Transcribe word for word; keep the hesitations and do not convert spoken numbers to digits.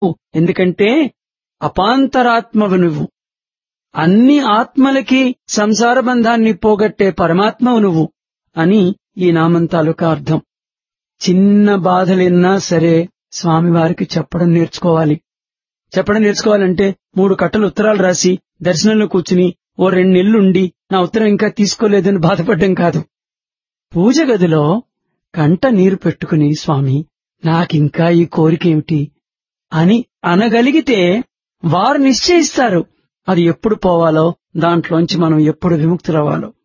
ఎందుకంటే అపాంతరాత్మవు నువ్వు, అన్ని ఆత్మలకి సంసార బంధాన్ని పోగొట్టే పరమాత్మవు నువ్వు అని ఈ నామం తాలూకా అర్థం. చిన్న బాధలిన్నా సరే స్వామివారికి చెప్పడం నేర్చుకోవాలి. చెప్పడం నేర్చుకోవాలంటే మూడు కట్టలు ఉత్తరాలు రాసి దర్శనంలో కూర్చుని ఓ రెండు నెలలుండి నా ఉత్తరం ఇంకా తీసుకోలేదని బాధపడ్డం కాదు. పూజ గదిలో కంట నీరు పెట్టుకుని స్వామి నాకింకా ఈ కోరికేమిటి అని అనగలిగితే వారు నిశ్చయిస్తారు అది ఎప్పుడు పోవాలో, దాంట్లోంచి మనం ఎప్పుడు విముక్తులవ్వాలో.